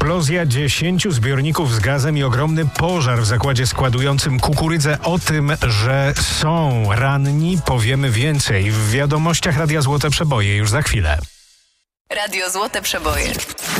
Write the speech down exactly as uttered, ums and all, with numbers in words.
Eksplozja dziesięciu zbiorników z gazem i ogromny pożar w zakładzie składującym kukurydzę. O tym, że są ranni, powiemy więcej w wiadomościach Radia Złote Przeboje już za chwilę. Radio Złote Przeboje.